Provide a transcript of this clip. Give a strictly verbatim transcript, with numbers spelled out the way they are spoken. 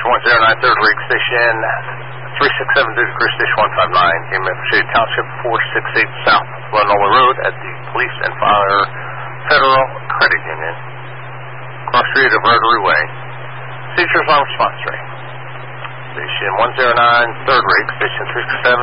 Station one zero nine, third rig, Station three six seven zero, Cruise Station one five nine, in Memphis City Township, four six eight South Lenola Road at the Police and Fire Federal Credit Union, cross street of Rotary Way. Seizures on response rate. Station one zero nine, third rig, Station three six seven